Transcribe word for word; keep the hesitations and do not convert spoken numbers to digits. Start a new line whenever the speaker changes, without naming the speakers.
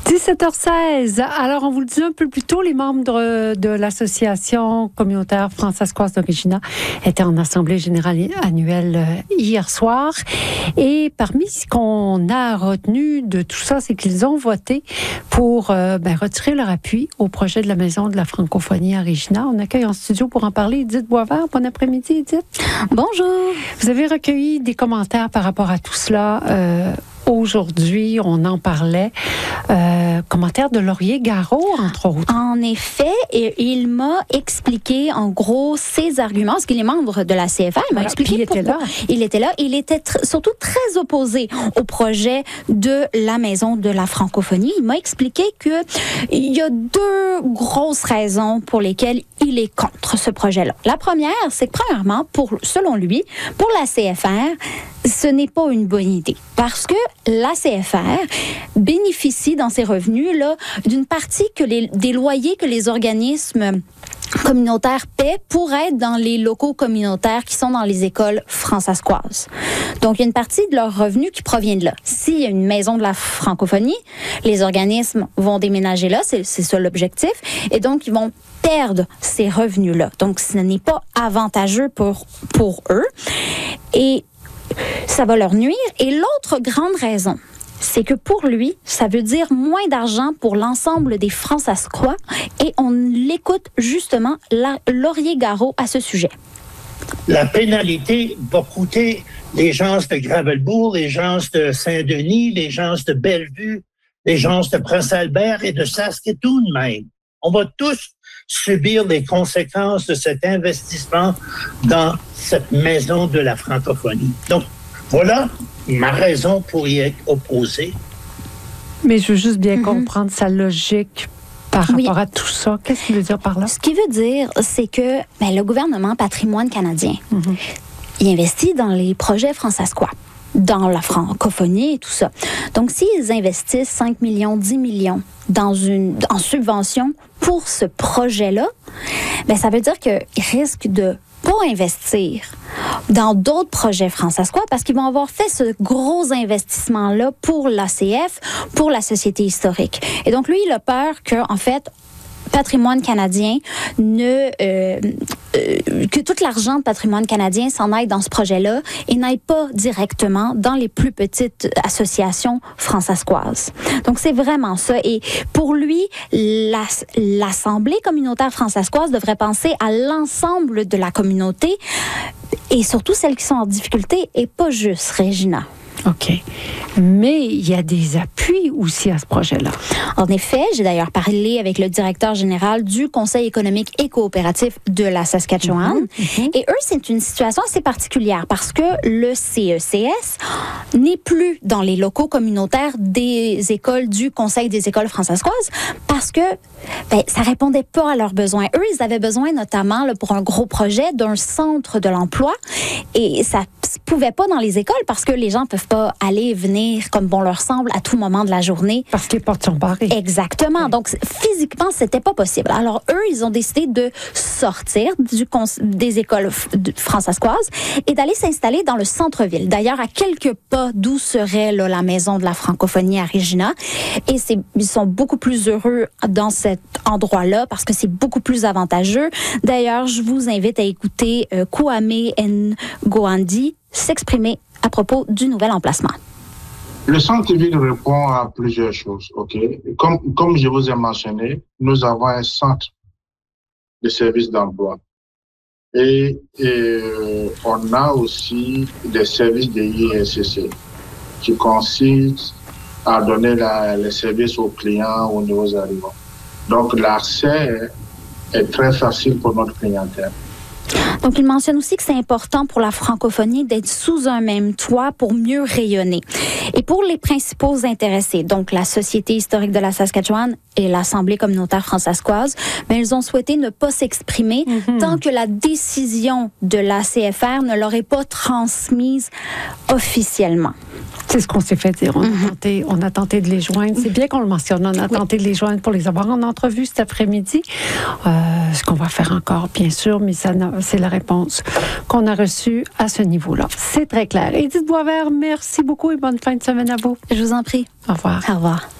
dix-sept heures seize. Alors, on vous le dit un peu plus tôt, les membres de, de l'association communautaire françaiscoise d'Origina étaient en assemblée générale annuelle hier soir. Et parmi ce qu'on a retenu de tout ça, c'est qu'ils ont voté pour euh, ben, retirer leur appui au projet de la Maison de la francophonie à Regina. On accueille en studio pour en parler Edith Boisvert. Bon après-midi, Edith.
Bonjour.
Vous avez recueilli des commentaires par rapport à tout cela. Euh, Aujourd'hui, on en parlait. Euh, commentaire de Laurier Garot, entre autres.
En effet, et il m'a expliqué en gros ses arguments, parce qu'il est membre de la C F R. Il m'a
Voilà,
expliqué
il
pourquoi.
était là.
Il était là. Il était tr- surtout très opposé au projet de la Maison de la francophonie. Il m'a expliqué que il y a deux grosses raisons pour lesquelles il est contre ce projet-là. La première, c'est que premièrement, pour, selon lui, pour la C F R, ce n'est pas une bonne idée. Parce que la C F R bénéficie dans ses revenus là, d'une partie que les, des loyers que les organismes communautaires paient pour être dans les locaux communautaires qui sont dans les écoles françaiscoises. Donc, il y a une partie de leurs revenus qui provient de là. S'il y a une maison de la francophonie, les organismes vont déménager là, c'est, c'est ça l'objectif, et donc ils vont perdre ces revenus-là. Donc, ce n'est pas avantageux pour, pour eux. Et ça va leur nuire. Et l'autre grande raison, c'est que pour lui, ça veut dire moins d'argent pour l'ensemble des Françaiscois. Et on l'écoute justement, la, Laurier Garot, à ce sujet.
La pénalité va coûter les gens de Gravelbourg, les gens de Saint-Denis, les gens de Bellevue, les gens de Prince-Albert et de Saskatoon même. On va tous subir les conséquences de cet investissement dans cette maison de la francophonie. Donc, voilà ma raison pour y être opposé.
Mais je veux juste bien
Mm-hmm.
comprendre sa logique par
Oui.
rapport à tout ça. Qu'est-ce qu'il veut dire par là?
Ce qu'il veut dire, c'est que ben, le gouvernement Patrimoine canadien,
Mm-hmm.
il investit dans les projets françaiscois, dans la francophonie et tout ça. Donc, s'ils investissent cinq millions, dix millions dans une, en subvention pour ce projet-là, ben, ça veut dire qu'ils risquent de pas investir dans d'autres projets françaiscois parce qu'ils vont avoir fait ce gros investissement-là pour l'A C F, pour la Société historique. Et donc, lui, il a peur que, en fait, Patrimoine canadien ne euh, euh, que tout l'argent de Patrimoine canadien s'en aille dans ce projet-là et n'aille pas directement dans les plus petites associations françaiscoises. Donc c'est vraiment ça. Et pour lui, la, l'Assemblée communautaire françaiscoise devrait penser à l'ensemble de la communauté et surtout celles qui sont en difficulté et pas juste Regina.
OK. Mais il y a des appuis aussi à ce projet-là.
En effet, j'ai d'ailleurs parlé avec le directeur général du Conseil économique et coopératif de la Saskatchewan.
Mm-hmm. Mm-hmm.
Et eux, c'est une situation assez particulière parce que le C E C S n'est plus dans les locaux communautaires des écoles du Conseil des écoles françaiscoises parce que ben, ça répondait pas à leurs besoins. Eux, ils avaient besoin notamment là, pour un gros projet d'un centre de l'emploi et ça se pouvait pas dans les écoles parce que les gens peuvent pas aller et venir comme bon leur semble à tout moment de la journée.
Parce que les portes sont barrées.
Exactement.
Oui.
Donc, physiquement, c'était pas possible. Alors, eux, ils ont décidé de sortir du cons- des écoles f- françaiscoises et d'aller s'installer dans le centre-ville. D'ailleurs, à quelques pas d'où serait là, la maison de la francophonie à Regina. Et c'est, ils sont beaucoup plus heureux dans cet endroit-là parce que c'est beaucoup plus avantageux. D'ailleurs, je vous invite à écouter euh, Kwame Ngoandi s'exprimer à propos du nouvel emplacement.
Le centre-ville répond à plusieurs choses. Ok, comme, comme je vous ai mentionné, nous avons un centre de services d'emploi. Et, et on a aussi des services de I S C C qui consistent à donner la, les services aux clients, aux nouveaux arrivants. Donc l'accès est très facile pour notre clientèle.
Donc, il mentionne aussi que c'est important pour la francophonie d'être sous un même toit pour mieux rayonner. Et pour les principaux intéressés, donc la Société historique de la Saskatchewan et l'Assemblée communautaire françaiscoise, ben, ils ont souhaité ne pas s'exprimer mm-hmm. tant que la décision de la C F R ne leur est pas transmise officiellement.
C'est ce qu'on s'est fait dire. On, mm-hmm. a tenté, on a tenté de les joindre. C'est bien qu'on le mentionne. On a oui. tenté de les joindre pour les avoir en entrevue cet après-midi. Euh, ce qu'on va faire encore, bien sûr, mais ça, c'est la réponse qu'on a reçue à ce niveau-là. C'est très clair. Edith Boisvert, merci beaucoup et bonne fin de semaine à vous.
Je vous en prie.
Au revoir.
Au revoir.